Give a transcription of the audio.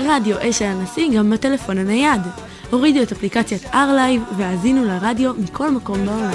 רדיו אש הנשיא גם בטלפון הנייד. הורידו את אפליקציית R-Live והאזינו לרדיו מכל מקום בעולם.